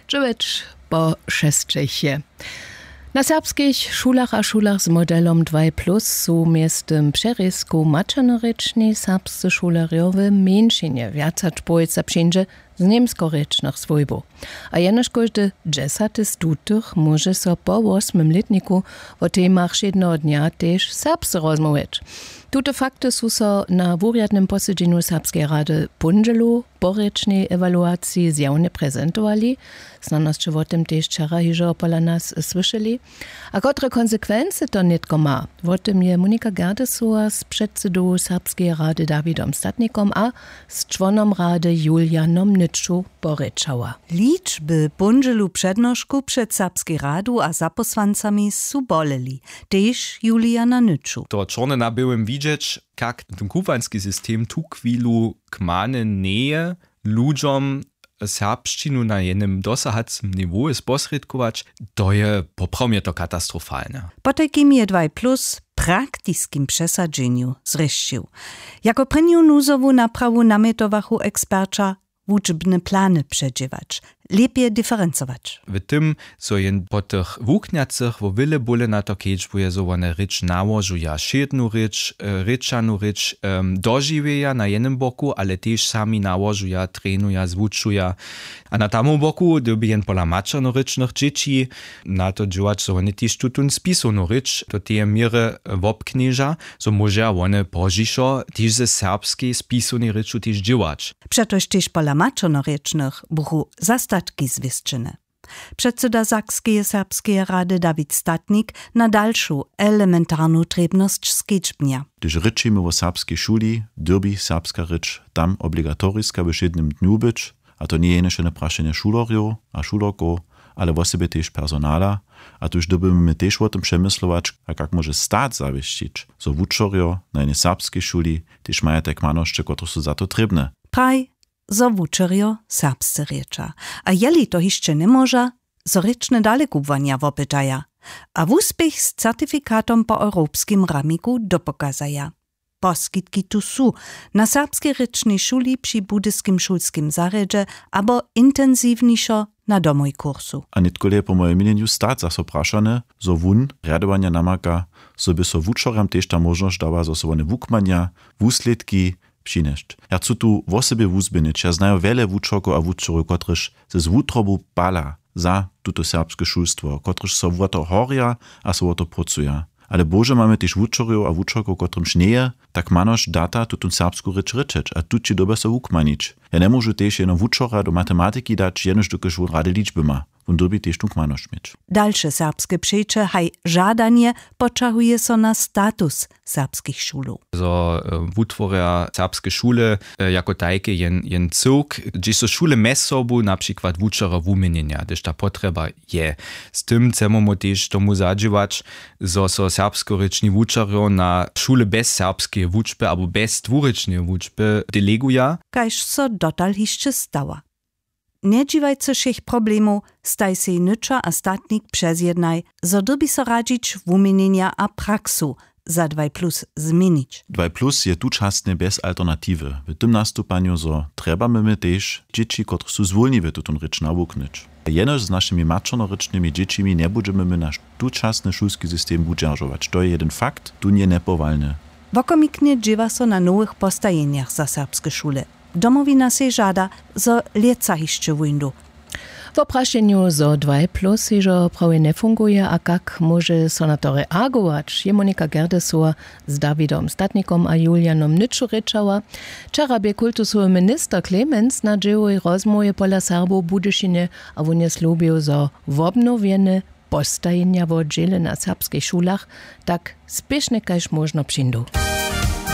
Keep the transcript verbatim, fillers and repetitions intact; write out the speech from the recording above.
dziewięć po sześciecie. Na serbskich szulach a szulach z modelom dwa plus są miestem przerysku maczernoryczni serbscy szularjowy mniejszynie wiacać pojca przyjdzie z niemskorycznych swojbów. A jenoż każdy dziesiąty studych może so po ósmym letniku o temach jednego dnia też serbscy rozmawiać. Tute fakty są so na wuriadnym posiedzeniu Serbskiej Rady Punżelu porycznej ewaluacji zjawnie prezentowali. Znaności o tym też wczoraj już opola nas słyszeli. A które konsekwencje to nitko ma? O tym je Monika Gerdesowa z przedsedą Serbskiej Rady Dawidom Statnikom a z członom Rady Julianom Nyču poryczała. Liczby Punżelu przednożku przed Serbskiej Radu a zaposłancami su boleli. Też Juliana Nyču. To czorne na byłem widzieć, jak ten kubański system tu chwilu kmane neje ludziom serbszczynu na jednym dosahacym niveauju sposredkować, to je poprawnie to katastrofalne. Po takim je dwa plus praktycznym przesadzeniu zreszcił. Jako prynju nuzowu naprawu nametowachu ekspercza wuczbne plany przedziewać, lepiej diferencować. W tym, co jen po tych włókniacych wo wiele bóle na to kieczbuje, so one rycz nałożuja szednu rycz, ryczanu rycz um, dożywieja na jednym boku, ale też sami nałożuja, trenuja, zwuczuja. A na tamu boku, gdyby jen pola maczernorycznych dzieci, na to działać, so one też tutun spisownu rycz, do tej miery wobknieża, so może one pożiszo też ze serbskiej spisownej ryczu też działać. Przetoż też pola maczernorycznych buchu zastatki zwieszczone. Przedseda Sakskiej Serbskiej Rady Dawid Statnik na dalszą elementarną trebność skiczbnia. Gdyż ryczymy o serbskiej szuli, derbi serbska rycz tam obligatoryjska w siedmym dniu być, a to nie jest na praszenie szulorjów a szulorków, ale w sobie też personala, a tu już dobimy też o tym przemyslować, a jak może stat zawieścić, so wuczorjo na jednej serbskiej szuli też mają te kmanoszcze, które są za to trebne. Praj zo wučerjo serbscy rycza. A jeli to jeszcze nie może, zo ryczne dalekubwania wopytaja. A wuspech z certyfikatom po europskim ramiku dopokazaja. Poskitki tu su na serbskiej rycznej szuli przy budyskim szulskim zaredzie, abo intensywniejszo na domoj kursu. A nitkole po mojem mieniu stat za so prašane, zo wun radowania namaka, so by so wučoram też ta możność dała, zo so one wukmania, wusledki, přinešť. Ja chcú tu vo sebe wuzbyniť. Ja znajú veľa wučorkov a wučorov, kotrež se z wutrobu bala za tuto serbské šulstvo, kotrež so vo to horia a so vo to pracuja. Ale bože máme tiež wučorov a wučorkov, kotrym šnieje, tak manož data tutun serbskú reč rečeč a tu či dobe so wukmanič. Ja nemôžu tiež jenom wučora do matematiky dať, jenož dokež rady ličby ma. Und dobi też tunk manoš mieć. Dalsze serbskie przejcze haj żadanie poczahuje so na status serbskich szulów. So wutworia serbskie szule jako tajke jen, jen cyrk, gdzie so szule mes sobu na przykład wuczera wumienienia, gdyż ta potrzeba je. Z tym chcemy też tomu zadziałać, so, so serbskoryczni wuczerio na szule bez serbskiej wuczby albo bez dwurycznej wuczby deleguja. Kajż so dotal jeszcze stała. Nie dziwajcie się problemu, staj się Nyča a Statnik przez jednaj, zo dobi so radzić wumienienia a praksu za dwa plus zmienić. dwa plus je tu czasne bez alternatywy. W tym nastupaniu zo trebamy my też dzieci, które są zwolniwe tutun rycz nawuknyć. Jenoż z naszymi maczernorycznymi dziećmi nie będziemy my nasz tu czasny szulski system udźerżować. To jest jeden fakt, tu nie nepowalny. Wokomiknie dziewa so na nowych postajeniach za serbskie szule. Domowina se żada, zo lieca jeszcze windu. W opraszeniu zo dwa plus iżo prawie nie funguje, a jak może so na to reagować, je Monika Gerdesowa z Dawidom Statnikom a Julianom Nyču ryczała. Wczoraj by kultusowy minister Clemens na dzieło i rozmowie pola Serbów Budyšinie, a on je slubił zo wobnowiene postajenia w oddziele na serbskich szulach, tak spiesznie kajż można przyjdą.